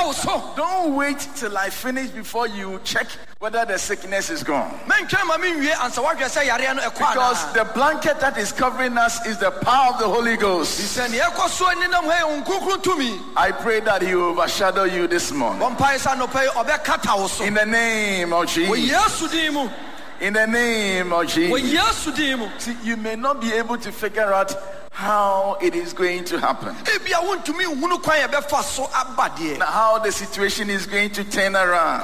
Don't wait till I finish before you check whether the sickness is gone. Because the blanket that is covering us is the power of the Holy Ghost. I pray that He will overshadow you this morning. In the name of Jesus. In the name of Jesus. See, you may not be able to figure out how it is going to happen. Now, how the situation is going to turn around.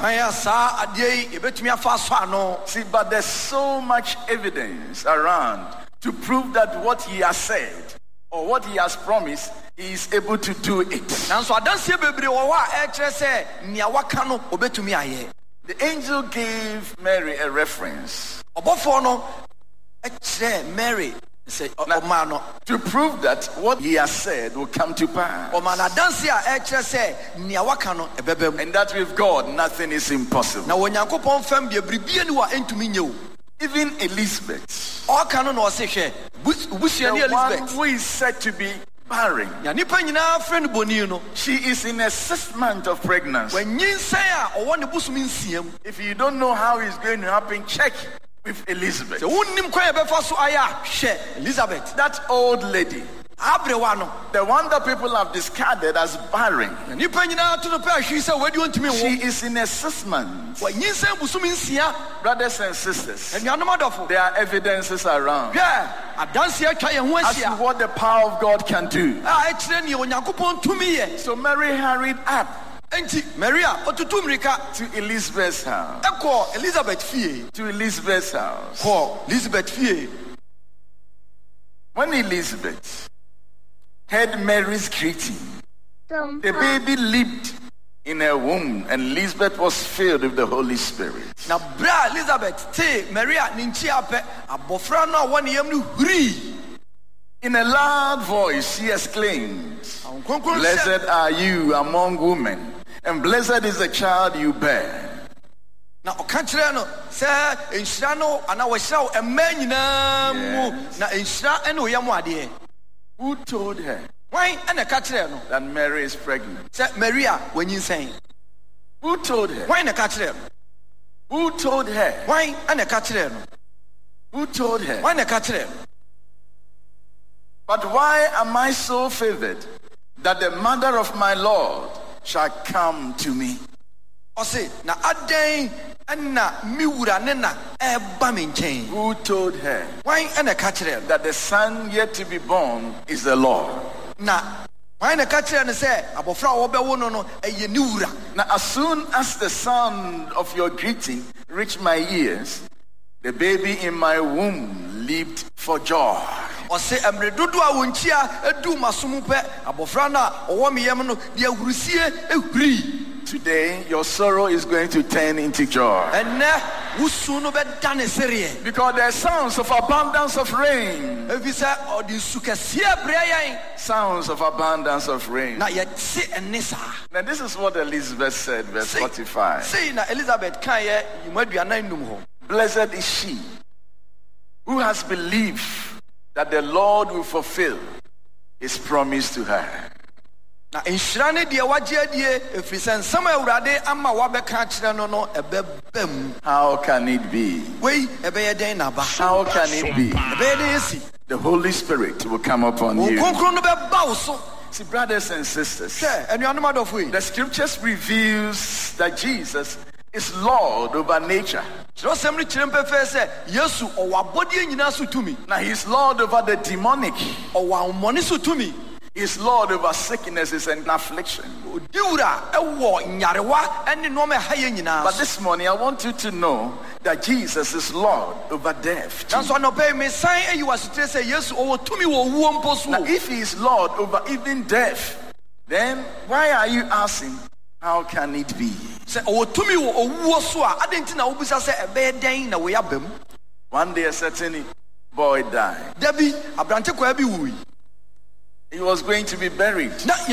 See, but there's so much evidence around to prove that what He has said or what He has promised, He is able to do it. The angel gave Mary a reference now, to prove that what He has said will come to pass. And that with God, nothing is impossible. Even Elizabeth, the one who is said to be barren, she is in her 6th month of pregnancy. If you don't know how it's going to happen, check with Elizabeth. That old lady, the one that people have discarded as barren, she is in her 6th month. Brothers and sisters, there are evidences around as to what the power of God can do. So Mary hurried up to Elizabeth's house. To Elizabeth's house. When Elizabeth heard Mary's greeting, the baby leaped in her womb, and Elizabeth was filled with the Holy Spirit. Now, Elizabeth, in a loud voice, she exclaimed, "Blessed are you among women, and blessed is the child you bear." Now, who told her that Mary is pregnant? Who told her? Who told her? Who told her? But why am I so favored that the mother of my Lord shall come to me? Who told her that the son yet to be born is the Lord? Now, as soon as the sound of your greeting reached my ears, the baby in my womb leaped for joy. Today, your sorrow is going to turn into joy. Because there are sounds of abundance of rain. Sounds of abundance of rain. Now, this is what Elizabeth said, verse 45. Blessed is she who has believed that the Lord will fulfill His promise to her. How can it be? How can it be? The Holy Spirit will come upon you. See, brothers and sisters, the scriptures reveals that Jesus is Lord over nature. Now He's Lord over the demonic. He's Lord over sicknesses and affliction. But this morning I want you to know that Jesus is Lord over death. Now, if He is Lord over even death, then why are you asking, how can it be? One day a certain boy died. He was going to be buried.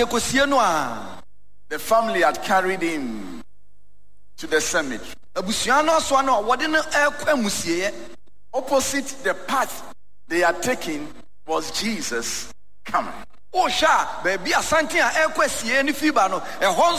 The family had carried him to the cemetery. Opposite the path they had taken was Jesus coming.